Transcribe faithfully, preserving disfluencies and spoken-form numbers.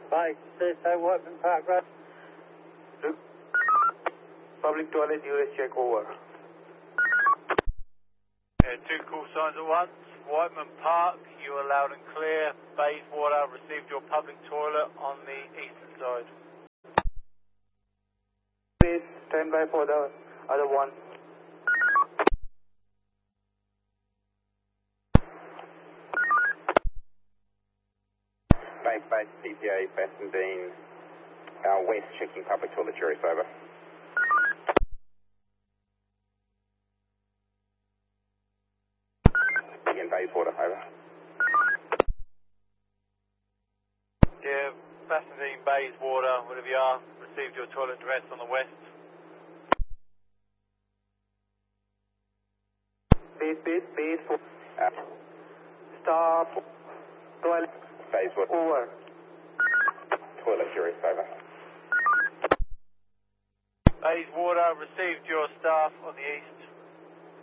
Bye. Thursday, Whiteman Park Road. Luke. Public toilet, U S check over. Yeah, two call signs at once. Whiteman Park, you are loud and clear. Bayswater, received your public toilet on the eastern side. Please stand by for the other one. Base base P P A, Bassendean, uh, west checking public toilet, jury over. Again, Bayswater, over. Yeah, Bassendean, Bayswater, whatever you are, received your toilet address on the west. Base, base, base, Uh, stop, toilet, Bayswater, over. toilet, jury over. Bayswater, received your staff on the east.